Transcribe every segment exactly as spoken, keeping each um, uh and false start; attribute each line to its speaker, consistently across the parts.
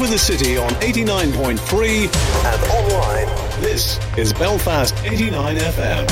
Speaker 1: over the city on eighty-nine point three and online. This is Belfast eighty-nine F M.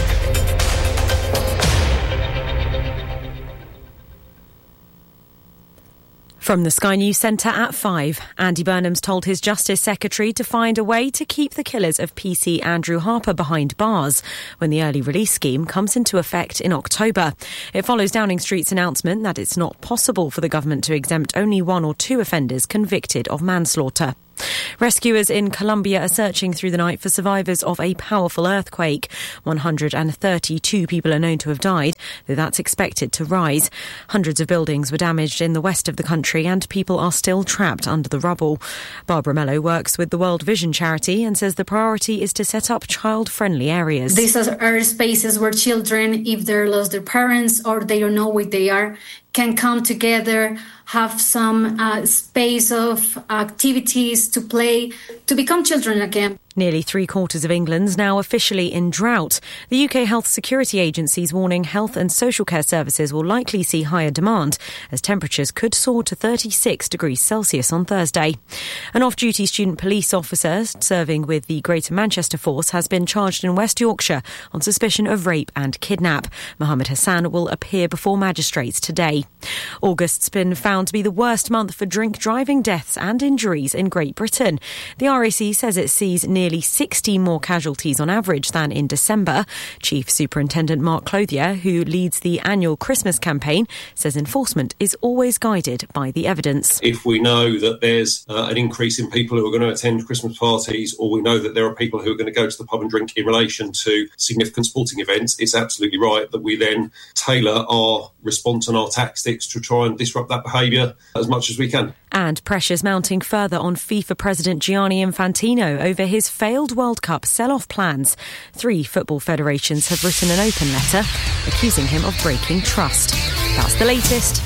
Speaker 2: From the Sky News Centre at five, Andy Burnham's told his Justice Secretary to find a way to keep the killers of P C Andrew Harper behind bars when the early release scheme comes into effect in October. It follows Downing Street's announcement that it's not possible for the government to exempt only one or two offenders convicted of manslaughter. Rescuers in Colombia are searching through the night for survivors of a powerful earthquake. one hundred thirty-two people are known to have died, though that's expected to rise. Hundreds of buildings were damaged in the west of the country and people are still trapped under the rubble. Barbara Mello works with the World Vision charity and says the priority is to set up child-friendly areas.
Speaker 3: These are spaces where children, if they lost their parents or they don't know where they are, can come together, have some uh, space of activities to play, to become children again.
Speaker 2: Nearly three quarters of England's now officially in drought. The U K Health Security Agency is warning health and social care services will likely see higher demand as temperatures could soar to thirty-six degrees Celsius on Thursday. An off-duty student police officer serving with the Greater Manchester Force has been charged in West Yorkshire on suspicion of rape and kidnap. Mohammed Hassan will appear before magistrates today. August's been found to be the worst month for drink driving deaths and injuries in Great Britain. The R A C says it sees nearly sixty more casualties on average than in December. Chief Superintendent Mark Clothier, who leads the annual Christmas campaign, says enforcement is always guided by the evidence.
Speaker 4: If we know that there's uh, an increase in people who are going to attend Christmas parties, or we know that there are people who are going to go to the pub and drink in relation to significant sporting events, it's absolutely right that we then tailor our response and our tactics to try and disrupt that behaviour as much as we can.
Speaker 2: And pressures mounting further on FIFA President Gianni Infantino over his failed World Cup sell-off plans. Three football federations have written an open letter accusing him of breaking trust. That's the latest.